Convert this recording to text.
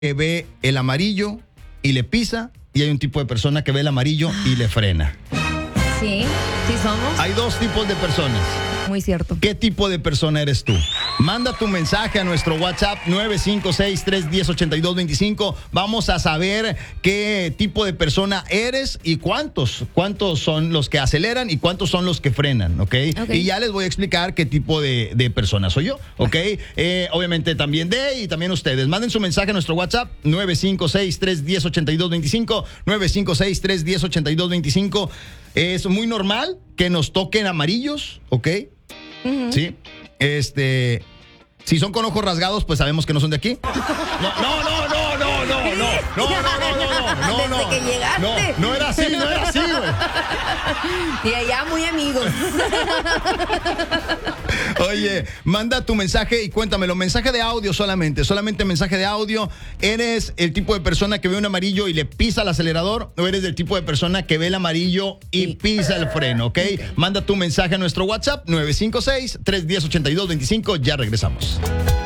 que ve el amarillo y le pisa, y hay un tipo de persona que ve el amarillo y le frena. Sí, sí somos. Hay dos tipos de personas. Muy cierto. ¿Qué tipo de persona eres tú? Manda tu mensaje a nuestro WhatsApp 956-310-8225. Vamos a saber qué tipo de persona eres y cuántos son los que aceleran y cuántos son los que frenan, ¿ok? Y ya les voy a explicar qué tipo de persona soy yo, ¿ok? Obviamente también y también ustedes. Manden su mensaje a nuestro WhatsApp 956-310-8225. 956-310-8225. Es muy normal que nos toquen amarillos, ¿ok? Uh-huh. Sí. Si son con ojos rasgados, pues sabemos que no son de aquí. No. Desde que llegaste. No era así, güey. Y allá muy amigos. Oye, manda tu mensaje y cuéntamelo. Mensaje de audio solamente mensaje de audio. ¿Eres el tipo de persona que ve un amarillo y le pisa el acelerador? ¿O eres del tipo de persona que ve el amarillo y pisa el freno? ¿Ok? Manda tu mensaje a nuestro WhatsApp 956-310-8225. Ya regresamos.